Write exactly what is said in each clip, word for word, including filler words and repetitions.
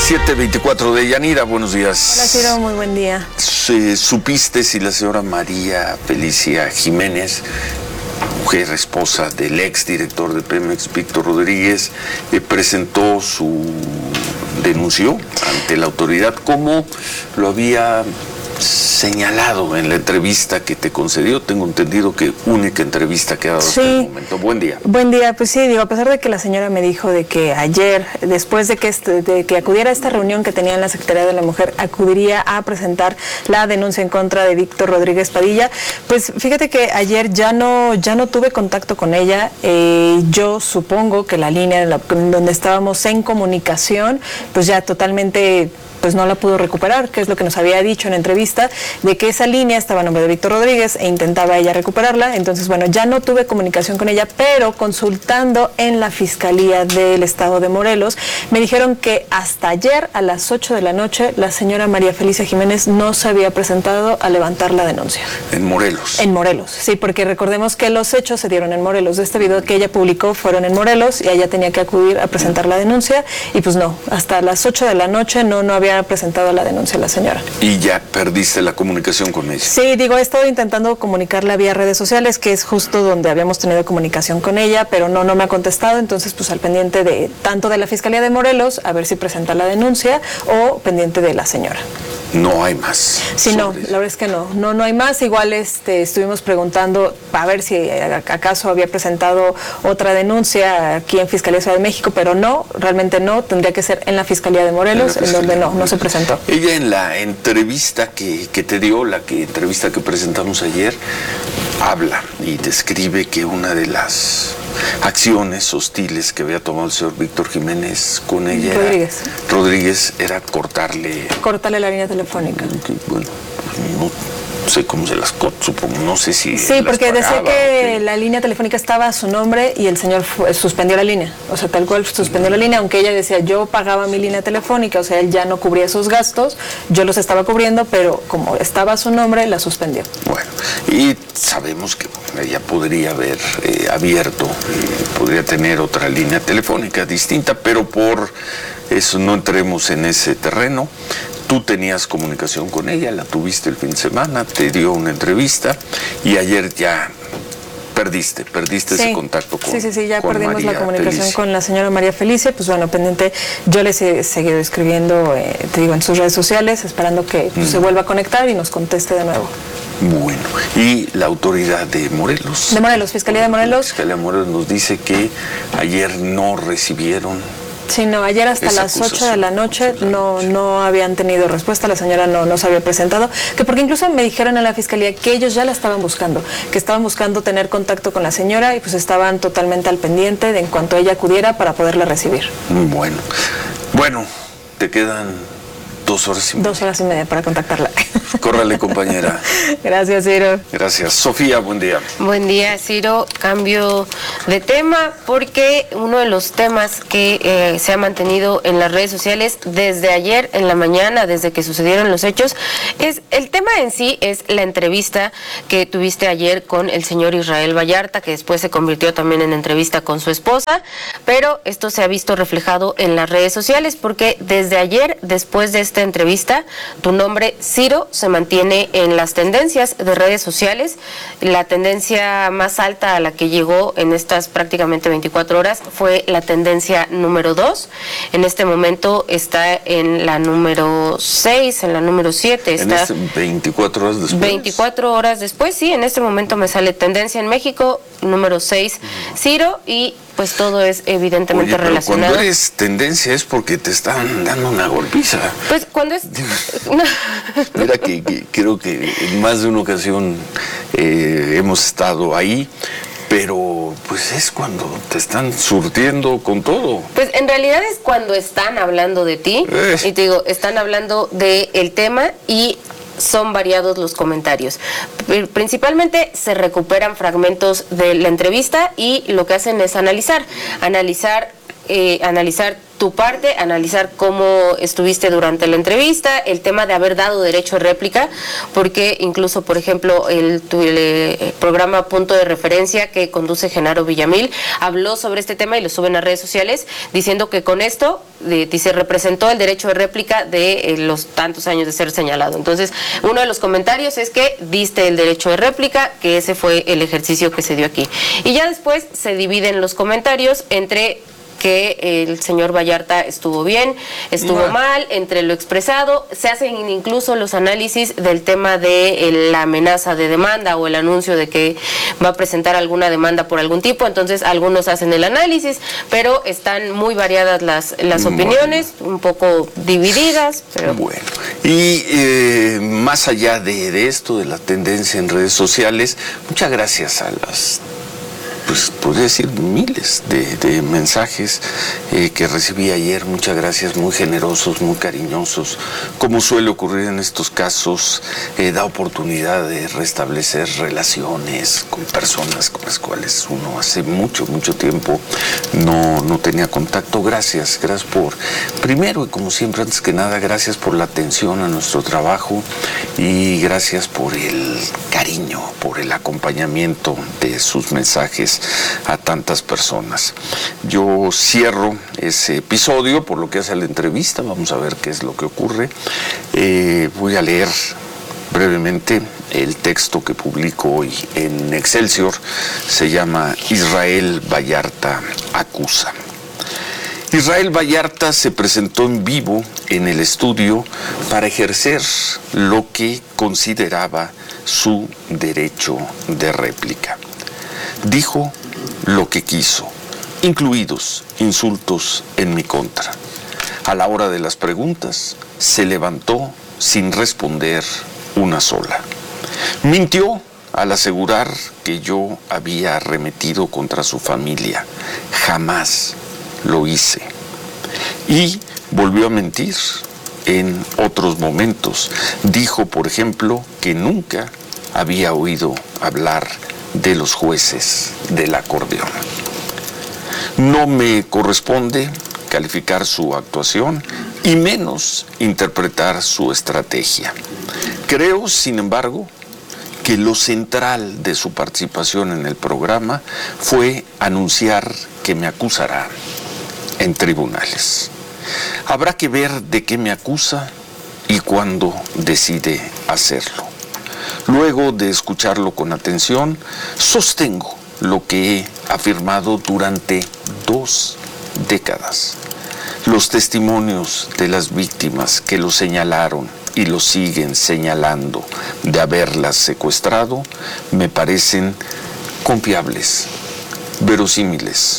siete veinticuatro de Yanira, buenos días. Hola, Ciro, muy buen día. ¿Se, ¿Supiste si la señora María Felicia Jiménez, mujer, esposa del ex director de Pemex, Víctor Rodríguez, eh, presentó su denunció ante la autoridad como lo había señalado en la entrevista que te concedió? Tengo entendido que única entrevista que ha dado sí. hasta el momento. Buen día. Buen día, pues sí, digo, a pesar de que la señora me dijo de que ayer, después de que, este, de que acudiera a esta reunión que tenía en la Secretaría de la Mujer, acudiría a presentar la denuncia en contra de Víctor Rodríguez Padilla, pues fíjate que ayer ya no, ya no tuve contacto con ella. Eh, yo supongo que la línea en la, donde estábamos en comunicación, pues ya totalmente... pues no la pudo recuperar, que es lo que nos había dicho en entrevista, de que esa línea estaba a nombre de Víctor Rodríguez e intentaba ella recuperarla. Entonces, bueno, ya no tuve comunicación con ella, pero consultando en la Fiscalía del Estado de Morelos, me dijeron que hasta ayer a las ocho de la noche la señora María Felicia Jiménez no se había presentado a levantar la denuncia. ¿En Morelos? En Morelos, sí, porque recordemos que los hechos se dieron en Morelos. De este video que ella publicó fueron en Morelos y ella tenía que acudir a presentar la denuncia y pues no, hasta las ocho de la noche no, no había presentado la denuncia la señora. ¿Y ya perdiste la comunicación con ella? Sí, digo, he estado intentando comunicarla vía redes sociales, que es justo donde habíamos tenido comunicación con ella, pero no, no me ha contestado. Entonces, pues al pendiente de tanto de la Fiscalía de Morelos, a ver si presenta la denuncia, o pendiente de la señora. No hay más. Sí, no, la verdad es que no, no, no hay más. Igual este, estuvimos preguntando a ver si acaso había presentado otra denuncia aquí en Fiscalía Ciudad de México, pero no, realmente no, tendría que ser en la Fiscalía de Morelos, en, en donde no, no se presentó. Ella en la entrevista que, que te dio, la que, entrevista que presentamos ayer, habla y describe que una de las acciones hostiles que había tomado el señor Víctor Jiménez con ella Rodríguez. Era, Rodríguez era cortarle... Cortarle la línea telefónica. Que, bueno, no sé cómo se las cortó, supongo, no sé si... Sí, porque decía que, que la línea telefónica estaba a su nombre y el señor fue, suspendió la línea. O sea, tal cual suspendió la línea, aunque ella decía, yo pagaba mi línea telefónica, o sea, él ya no cubría esos gastos, yo los estaba cubriendo, pero como estaba a su nombre, la suspendió. Bueno, y sabemos que ella podría haber eh, abierto, eh, podría tener otra línea telefónica distinta, pero por eso no entremos en ese terreno. Tú tenías comunicación con ella, la tuviste el fin de semana, te dio una entrevista y ayer ya perdiste, perdiste sí. ese contacto con Sí, sí, sí, ya con perdimos María la comunicación Felicia. con la señora María Felicia. Pues bueno, pendiente, yo les he seguido escribiendo, eh, te digo, en sus redes sociales, esperando que pues, mm. se vuelva a conectar y nos conteste de nuevo. Bueno, y la autoridad de Morelos. De Morelos, Fiscalía de Morelos. La Fiscalía de Morelos nos dice que ayer no recibieron... Sí, no, ayer hasta las ocho de la noche no, no habían tenido respuesta, la señora no, no se había presentado, que porque incluso me dijeron en la Fiscalía que ellos ya la estaban buscando, que estaban buscando tener contacto con la señora y pues estaban totalmente al pendiente de en cuanto ella acudiera para poderla recibir. Bueno, bueno, te quedan dos horas y media. Dos horas y media para contactarla. Córrale, compañera. Gracias, Ciro. Gracias. Sofía, buen día. Buen día, Ciro. Cambio de tema porque uno de los temas que eh, se ha mantenido en las redes sociales desde ayer en la mañana, desde que sucedieron los hechos, es el tema en sí, es la entrevista que tuviste ayer con el señor Israel Vallarta, que después se convirtió también en entrevista con su esposa, pero esto se ha visto reflejado en las redes sociales porque desde ayer, después de esta entrevista, tu nombre, Ciro, se mantiene en las tendencias de redes sociales. La tendencia más alta a la que llegó en estas prácticamente veinticuatro horas fue la tendencia número dos. En este momento está en la número seis, en la número siete. Está en este veinticuatro horas después. veinticuatro horas después, sí, en este momento me sale tendencia en México, número seis, Ciro, y pues todo es evidentemente Oye, pero relacionado. Cuando eres tendencia es porque te están dando una golpiza. Pues cuando es... Mira que, que creo que en más de una ocasión eh, hemos estado ahí, pero pues es cuando te están surtiendo con todo. Pues en realidad es cuando están hablando de ti, eh. y te digo, están hablando del tema y son variados los comentarios. Principalmente se recuperan fragmentos de la entrevista y lo que hacen es analizar, analizar eh, analizar tu parte, analizar cómo estuviste durante la entrevista, el tema de haber dado derecho a réplica, porque incluso, por ejemplo, el, el, el programa Punto de Referencia que conduce Genaro Villamil habló sobre este tema y lo sube en las redes sociales, diciendo que con esto, de, dice, representó el derecho de réplica de eh, los tantos años de ser señalado. Entonces, uno de los comentarios es que diste el derecho de réplica, que ese fue el ejercicio que se dio aquí. Y ya después se dividen los comentarios entre que el señor Vallarta estuvo bien, estuvo no. mal, entre lo expresado, se hacen incluso los análisis del tema de el, la amenaza de demanda o el anuncio de que va a presentar alguna demanda por algún tipo, entonces algunos hacen el análisis, pero están muy variadas las, las opiniones, bueno. un poco divididas. Pero... Bueno, y eh, más allá de, de esto, de la tendencia en redes sociales, muchas gracias a las... pues podría decir miles de, de mensajes eh, que recibí ayer, muchas gracias, muy generosos, muy cariñosos, como suele ocurrir en estos casos, eh, da oportunidad de restablecer relaciones con personas con las cuales uno hace mucho, mucho tiempo no, no tenía contacto. Gracias, gracias por, primero y como siempre, antes que nada, gracias por la atención a nuestro trabajo y gracias por el cariño, por el acompañamiento de sus mensajes a tantas personas. Yo cierro ese episodio por lo que hace a la entrevista, vamos a ver qué es lo que ocurre. Eh, voy a leer brevemente el texto que publico hoy en Excelsior, se llama Israel Vallarta acusa. Israel Vallarta se presentó en vivo en el estudio para ejercer lo que consideraba su derecho de réplica. Dijo lo que quiso, incluidos insultos en mi contra. A la hora de las preguntas, se levantó sin responder una sola. Mintió al asegurar que yo había arremetido contra su familia. Jamás lo hice. Y volvió a mentir en otros momentos. Dijo, por ejemplo, que nunca había oído hablar de los jueces del acordeón. No me corresponde calificar su actuación y menos interpretar su estrategia. Creo, sin embargo, que lo central de su participación en el programa fue anunciar que me acusará en tribunales. Habrá que ver de qué me acusa y cuándo decide hacerlo. Luego de escucharlo con atención, sostengo lo que he afirmado durante dos décadas. Los testimonios de las víctimas que lo señalaron y lo siguen señalando de haberlas secuestrado me parecen confiables, verosímiles,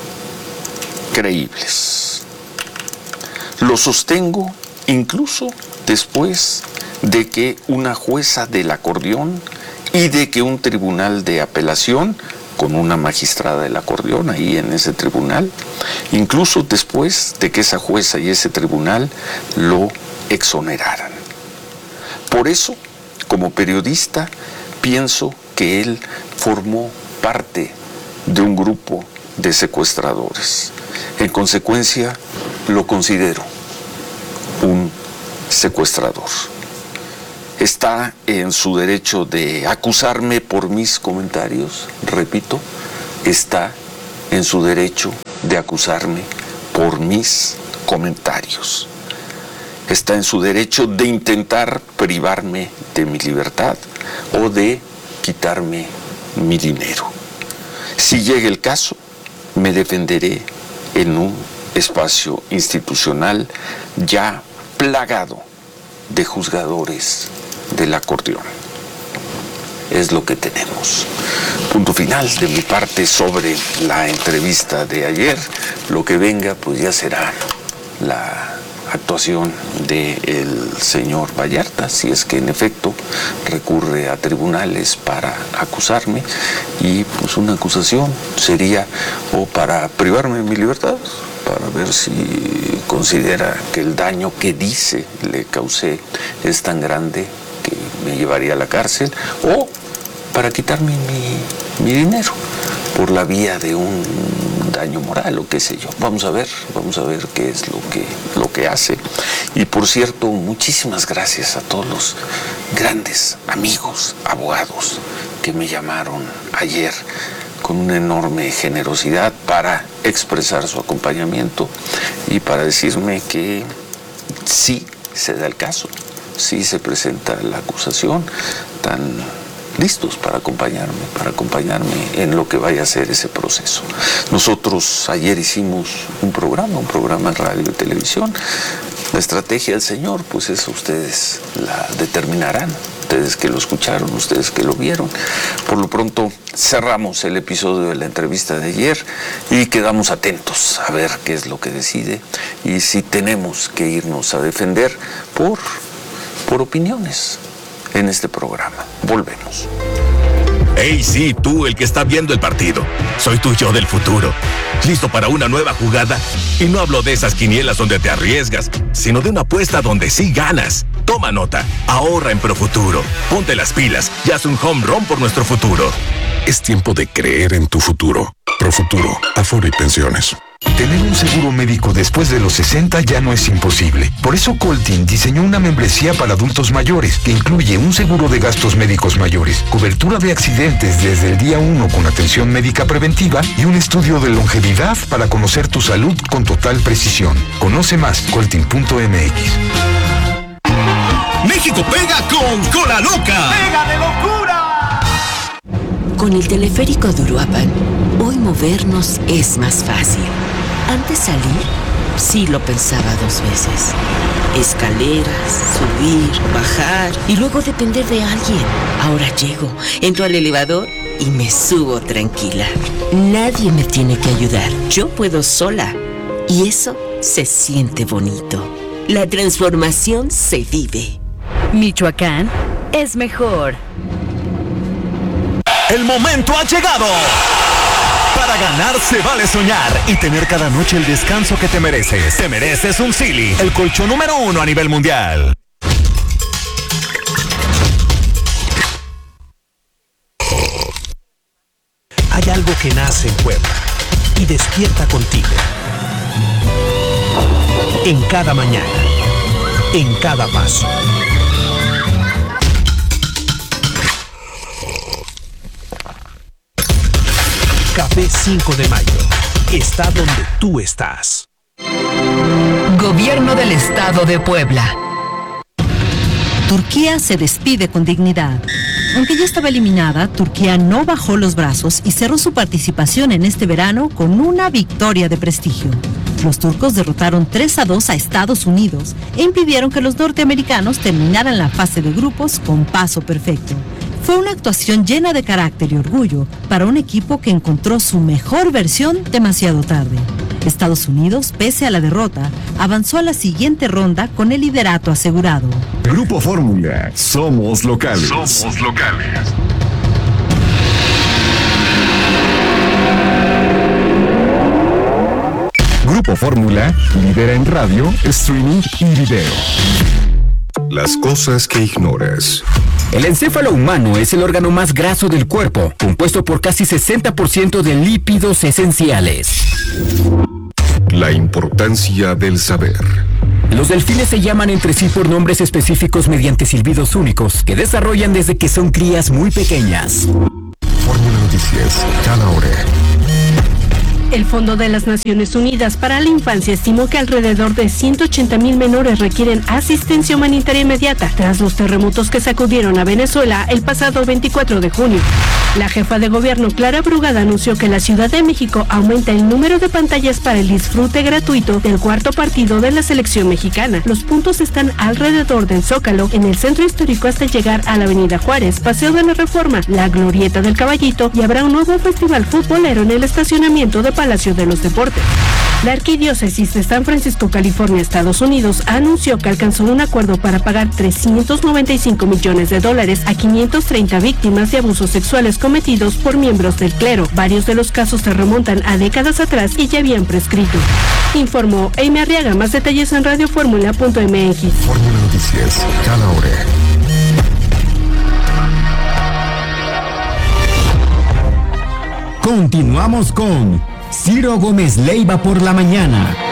creíbles. Lo sostengo incluso después de que una jueza del acordeón y de que un tribunal de apelación, con una magistrada del acordeón ahí en ese tribunal, incluso después de que esa jueza y ese tribunal lo exoneraran. Por eso, como periodista, pienso que él formó parte de un grupo de secuestradores. En consecuencia, lo considero un secuestrador. Está en su derecho de acusarme por mis comentarios, repito, está en su derecho de acusarme por mis comentarios. Está en su derecho de intentar privarme de mi libertad o de quitarme mi dinero. Si llega el caso, me defenderé en un espacio institucional ya plagado de juzgadores del acordeón. Es lo que tenemos. Punto final de mi parte sobre la entrevista de ayer. Lo que venga, pues ya será la actuación del señor Vallarta, si es que en efecto recurre a tribunales para acusarme, y pues una acusación sería o para privarme de mi libertad, para ver si considera que el daño que dice le causé es tan grande que me llevaría a la cárcel, o para quitarme mi, mi dinero. por la vía de un daño moral o qué sé yo. Vamos a ver, vamos a ver qué es lo que, lo que hace. Y por cierto, muchísimas gracias a todos los grandes amigos, abogados que me llamaron ayer con una enorme generosidad para expresar su acompañamiento y para decirme que sí se da el caso, sí se presenta la acusación, tan listos para acompañarme, para acompañarme en lo que vaya a ser ese proceso. Nosotros ayer hicimos un programa, un programa en radio y televisión. La estrategia del señor, pues eso ustedes la determinarán, ustedes que lo escucharon, ustedes que lo vieron. Por lo pronto cerramos el episodio de la entrevista de ayer y quedamos atentos a ver qué es lo que decide y si tenemos que irnos a defender por, por opiniones en este programa. Volvemos. Hey, sí, tú, el que está viendo el partido. Soy tu yo del futuro. ¿Listo para una nueva jugada? Y no hablo de esas quinielas donde te arriesgas, sino de una apuesta donde sí ganas. Toma nota, ahorra en Profuturo. Ponte las pilas y haz un home run por nuestro futuro. Es tiempo de creer en tu futuro. Profuturo, Afore y Pensiones. Tener un seguro médico después de los sesenta ya no es imposible. Por eso Coltin diseñó una membresía para adultos mayores que incluye un seguro de gastos médicos mayores, cobertura de accidentes desde el día uno con atención médica preventiva y un estudio de longevidad para conocer tu salud con total precisión. Conoce más, coltin punto m x. México pega con Cola Loca. ¡Pega de locura! Con el teleférico de Uruapan, hoy movernos es más fácil. Antes salir, sí lo pensaba dos veces. Escaleras, subir, bajar y luego depender de alguien. Ahora llego, entro al elevador y me subo tranquila. Nadie me tiene que ayudar, yo puedo sola. Y eso se siente bonito. La transformación se vive. Michoacán es mejor. El momento ha llegado. Para ganar se vale soñar y tener cada noche el descanso que te mereces. Te mereces un Sealy, el colchón número uno a nivel mundial. Hay algo que nace en Puebla y despierta contigo. En cada mañana, en cada paso. Café cinco de mayo. Está donde tú estás. Gobierno del Estado de Puebla. Turquía se despide con dignidad. Aunque ya estaba eliminada, Turquía no bajó los brazos y cerró su participación en este verano con una victoria de prestigio. Los turcos derrotaron tres a dos a Estados Unidos e impidieron que los norteamericanos terminaran la fase de grupos con paso perfecto. Fue una actuación llena de carácter y orgullo para un equipo que encontró su mejor versión demasiado tarde. Estados Unidos, pese a la derrota, avanzó a la siguiente ronda con el liderato asegurado. Grupo Fórmula, somos locales. Somos locales. Grupo Fórmula lidera en radio, streaming y video. Las cosas que ignoras. El encéfalo humano es el órgano más graso del cuerpo, compuesto por casi sesenta por ciento de lípidos esenciales. La importancia del saber. Los delfines se llaman entre sí por nombres específicos mediante silbidos únicos que desarrollan desde que son crías muy pequeñas. Fórmula Noticias, cada hora. El Fondo de las Naciones Unidas para la Infancia estimó que alrededor de ciento ochenta mil menores requieren asistencia humanitaria inmediata tras los terremotos que sacudieron a Venezuela el pasado veinticuatro de junio. La jefa de gobierno, Clara Brugada, anunció que la Ciudad de México aumenta el número de pantallas para el disfrute gratuito del cuarto partido de la selección mexicana. Los puntos están alrededor del Zócalo, en el centro histórico hasta llegar a la Avenida Juárez, Paseo de la Reforma, la Glorieta del Caballito, y habrá un nuevo festival futbolero en el estacionamiento de Palacio de los Deportes. La Arquidiócesis de San Francisco, California, Estados Unidos, anunció que alcanzó un acuerdo para pagar trescientos noventa y cinco millones de dólares a quinientas treinta víctimas de abusos sexuales cometidos por miembros del clero. Varios de los casos se remontan a décadas atrás y ya habían prescrito. Informó Amy Arriaga. Más detalles en radio fórmula punto m x. Fórmula Noticias, cada hora. Continuamos con Ciro Gómez Leiva por la mañana.